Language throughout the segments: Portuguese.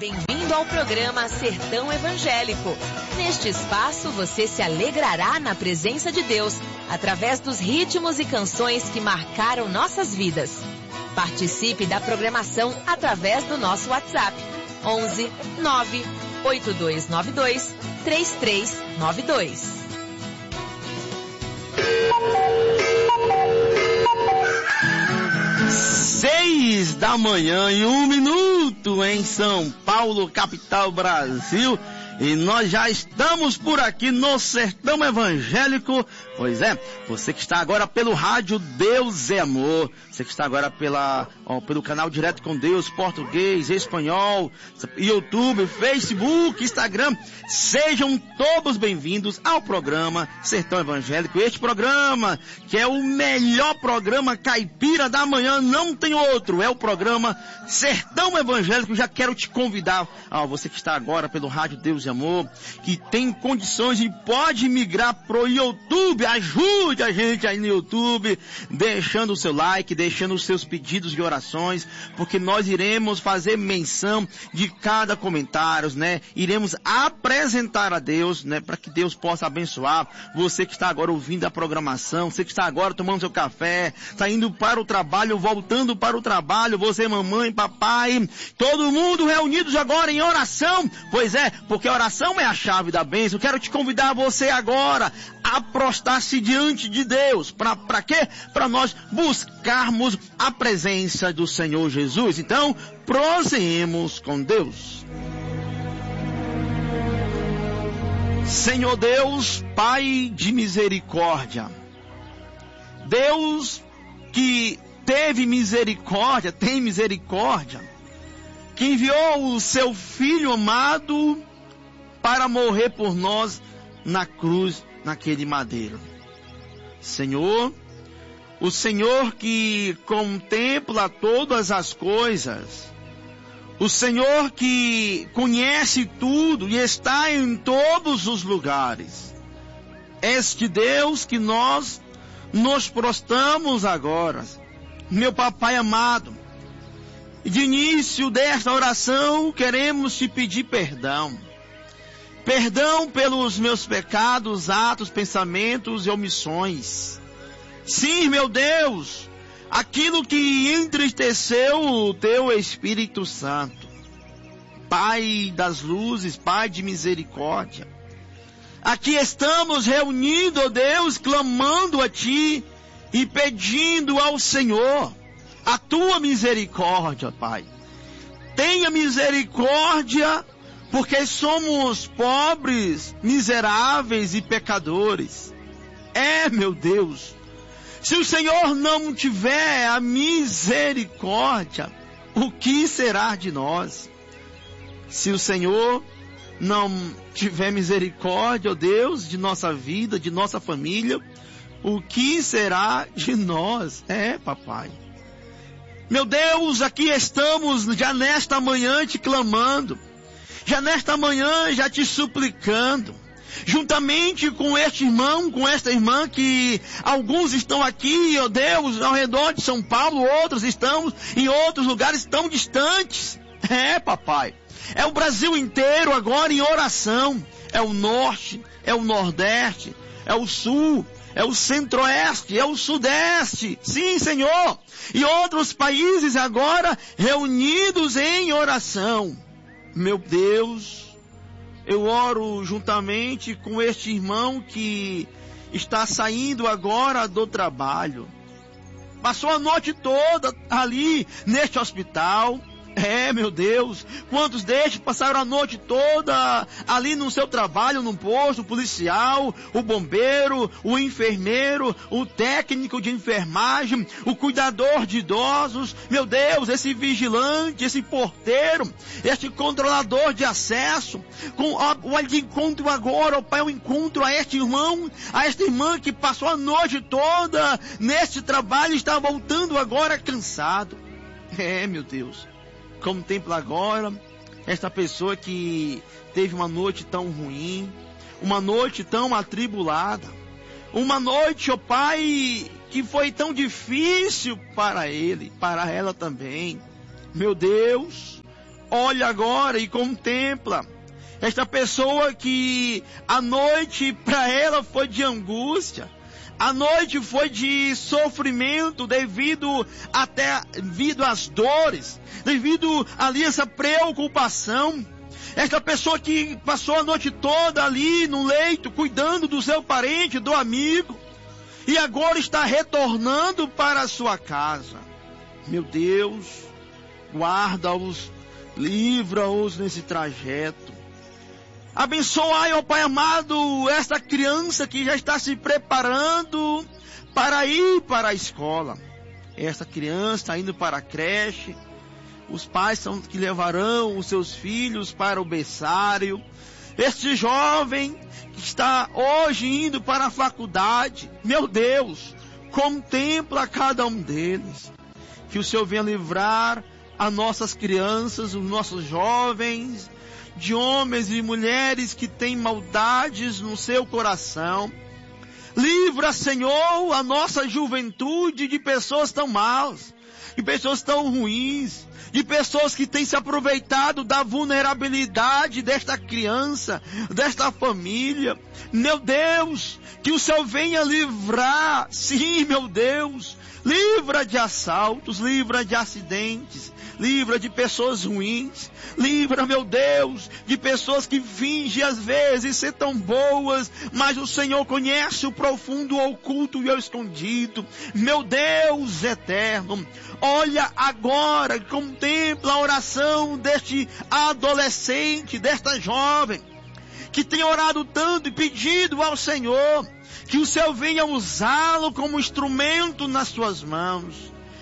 Bem-vindo ao programa Sertão Evangélico. Neste espaço você se alegrará na presença de Deus, através dos ritmos e canções que marcaram nossas vidas. Participe da programação através do nosso WhatsApp, 11 9 8292 3392. Seis da manhã e 1 minuto em São Paulo, capital Brasil. E nós já estamos por aqui no Sertão Evangélico. Pois é, você que está agora pelo rádio Deus é Amor, você que está agora pelo canal Direto com Deus, português, espanhol, YouTube, Facebook, Instagram, sejam todos bem-vindos ao programa Sertão Evangélico. Este programa, que é o melhor programa caipira da manhã, não tem outro, é o programa Sertão Evangélico. Já quero te convidar, você que está agora pelo rádio Deus é Amor, que tem condições e pode migrar pro YouTube. Ajude a gente aí no YouTube, deixando o seu like, deixando os seus pedidos de orações, porque nós iremos fazer menção de cada comentário, né? Iremos apresentar a Deus, né? Para que Deus possa abençoar você que está agora ouvindo a programação, você que está agora tomando seu café, está indo para o trabalho, voltando para o trabalho, você, mamãe, papai, todo mundo reunidos agora em oração. Pois é, porque a oração é a chave da bênção. Quero te convidar você agora a prostrar-se diante de Deus. Para quê? Para nós buscarmos a presença do Senhor Jesus. Então, prosseguimos com Deus. Senhor Deus, Pai de misericórdia, Deus que teve misericórdia, tem misericórdia, que enviou o seu Filho amado para morrer por nós na cruz, naquele madeiro. Senhor, o Senhor que contempla todas as coisas, o Senhor que conhece tudo e está em todos os lugares, este Deus que nós nos prostramos agora, meu papai amado, de início desta oração queremos te pedir perdão. Perdão pelos meus pecados, atos, pensamentos e omissões. Sim, meu Deus, aquilo que entristeceu o teu Espírito Santo. Pai das luzes, Pai de misericórdia. Aqui estamos reunidos, ó Deus, clamando a Ti e pedindo ao Senhor a Tua misericórdia, Pai. Tenha misericórdia, porque somos pobres, miseráveis e pecadores. Meu Deus, se o Senhor não tiver a misericórdia, o que será de nós? Se o Senhor não tiver misericórdia, ó Deus, de nossa vida, de nossa família, o que será de nós? Papai. Meu Deus, aqui estamos já nesta manhã te clamando, já nesta manhã já te suplicando, juntamente com este irmão, com esta irmã, que alguns estão aqui, ó Deus, ao redor de São Paulo, outros estão em outros lugares tão distantes. Papai, é o Brasil inteiro agora em oração, é o norte, é o nordeste, é o sul, é o centro-oeste, é o sudeste, sim, Senhor, e outros países agora reunidos em oração. Meu Deus, eu oro juntamente com este irmão que está saindo agora do trabalho. Passou a noite toda ali neste hospital. Meu Deus, quantos destes passaram a noite toda ali no seu trabalho, num posto policial, o bombeiro, o enfermeiro, o técnico de enfermagem, o cuidador de idosos, meu Deus, esse vigilante, esse porteiro, este controlador de acesso, o de encontro agora, ó Pai, o encontro a este irmão, a esta irmã que passou a noite toda neste trabalho e está voltando agora cansado. Meu Deus, contempla agora esta pessoa que teve uma noite tão ruim, uma noite tão atribulada, uma noite, ó Pai, que foi tão difícil para ele, para ela também. Meu Deus, olha agora e contempla esta pessoa que a noite para ela foi de angústia, a noite foi de sofrimento devido às dores, devido ali essa preocupação. Esta pessoa que passou a noite toda ali no leito, cuidando do seu parente, do amigo, e agora está retornando para a sua casa. Meu Deus, guarda-os, livra-os nesse trajeto. Abençoai, ó Pai amado, esta criança que já está se preparando para ir para a escola. Esta criança está indo para a creche. Os pais são que levarão os seus filhos para o berçário. Este jovem que está hoje indo para a faculdade, meu Deus, contempla cada um deles. Que o Senhor venha livrar as nossas crianças, os nossos jovens, de homens e mulheres que têm maldades no seu coração. Livra, Senhor, a nossa juventude de pessoas tão maus, de pessoas tão ruins, de pessoas que têm se aproveitado da vulnerabilidade desta criança, desta família. Meu Deus, que o Senhor venha livrar, sim, meu Deus, livra de assaltos, livra de acidentes, livra de pessoas ruins, livra, meu Deus, de pessoas que fingem às vezes ser tão boas, mas o Senhor conhece o profundo, o oculto e o escondido. Meu Deus eterno, olha agora, contempla a oração deste adolescente, desta jovem, que tem orado tanto e pedido ao Senhor, que o Senhor venha usá-lo como instrumento nas suas mãos.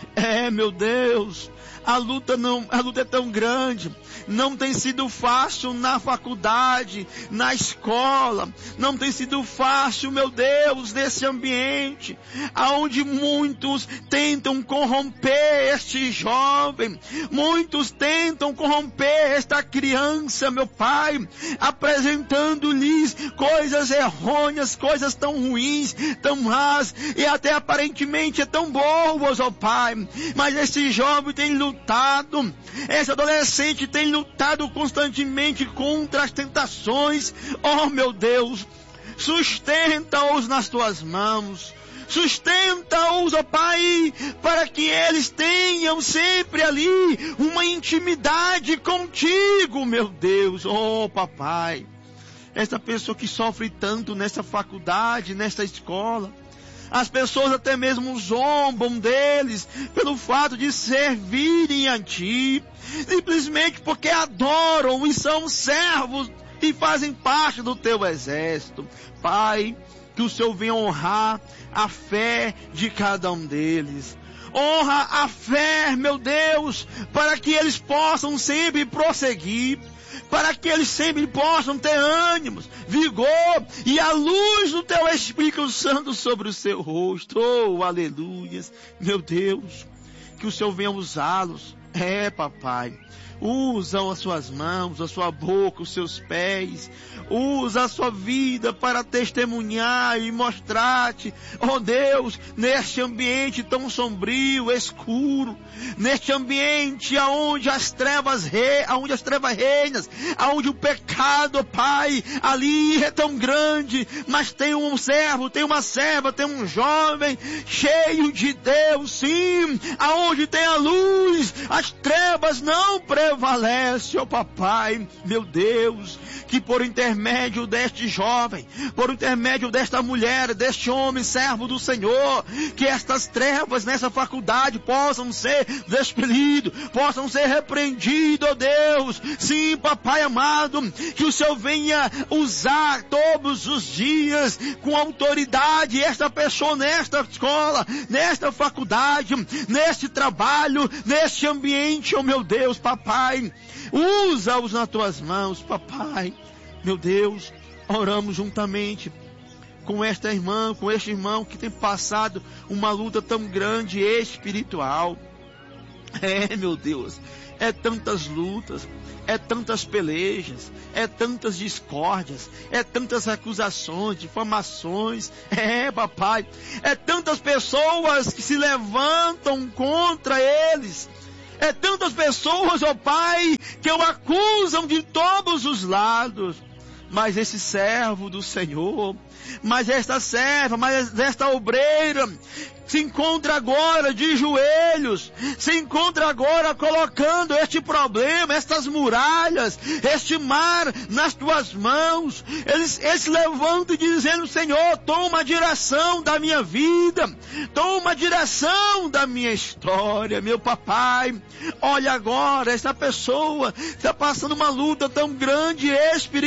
Meu Deus, a luta é tão grande, não tem sido fácil na faculdade, na escola, não tem sido fácil, meu Deus, nesse ambiente, aonde muitos tentam corromper este jovem, muitos tentam corromper esta criança, meu Pai, apresentando-lhes coisas errôneas, coisas tão ruins, tão más, e até aparentemente tão boas, ó Pai, mas esse jovem tem lutado, esse adolescente tem lutado constantemente contra as tentações. Oh meu Deus, sustenta-os nas tuas mãos, sustenta-os, ó Pai, para que eles tenham sempre ali uma intimidade contigo, meu Deus. Oh papai, esta pessoa que sofre tanto nessa faculdade, nesta escola, as pessoas até mesmo zombam deles pelo fato de servirem a Ti, simplesmente porque adoram e são servos e fazem parte do Teu exército. Pai, que o Senhor venha honrar a fé de cada um deles. Honra a fé, meu Deus, para que eles possam sempre prosseguir, para que eles sempre possam ter ânimos, vigor e a luz do Teu Espírito Santo sobre o seu rosto. Oh, aleluias. Meu Deus, que o Senhor venha usá-los. Papai, usa as suas mãos, a sua boca, os seus pés, usa a sua vida para testemunhar e mostrar-te, oh Deus, neste ambiente tão sombrio, escuro, neste ambiente aonde as trevas reinam, aonde o pecado, Pai, ali é tão grande, mas tem um servo, tem uma serva, tem um jovem cheio de Deus, sim, aonde tem a luz, as trevas não prevalecem, ó papai, meu Deus, que por intermédio deste jovem, por intermédio desta mulher, deste homem, servo do Senhor, que estas trevas nessa faculdade possam ser despelidas, possam ser repreendidas, ó Deus, sim, papai amado, que o Senhor venha usar todos os dias com autoridade esta pessoa nesta escola, nesta faculdade, neste trabalho, neste ambiente, oh meu Deus, papai, usa-os nas tuas mãos, papai, meu Deus, oramos juntamente com esta irmã, com este irmão que tem passado uma luta tão grande espiritual. Meu Deus, é tantas lutas, é tantas pelejas, é tantas discórdias, é tantas acusações, difamações, papai, é tantas pessoas que se levantam contra eles, É tantas pessoas, ó Pai, que o acusam de todos os lados. Mas esse servo do Senhor, mas esta serva, mas esta obreira, se encontra agora de joelhos, se encontra agora colocando este problema, estas muralhas, este mar nas tuas mãos. Eles se levantam e dizendo: Senhor, toma a direção da minha vida, toma a direção da minha história, meu papai. Olha agora, esta pessoa está passando uma luta tão grande espiritual,